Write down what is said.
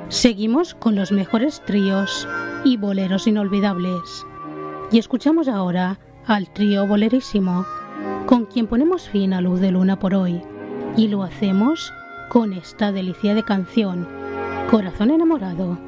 Seguimos con los mejores tríos y boleros inolvidables. Y escuchamos ahora al trío Bolerísimo, con quien ponemos fin a Luz de Luna por hoy. Y lo hacemos con esta delicia de canción, Corazón enamorado.